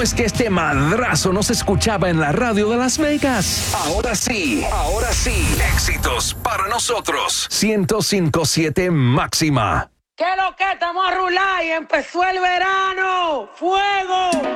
¿Cómo es que este madrazo no se escuchaba en la radio de Las Vegas? Ahora sí, éxitos para nosotros. 105.7 Máxima. ¿Qué lo que? Estamos a rular y empezó el verano. ¡Fuego!